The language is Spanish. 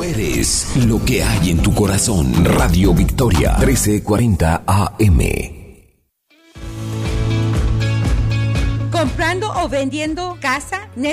eres lo que hay en tu corazón. Radio Victoria, 1340 AM. ¿Comprando o vendiendo casa?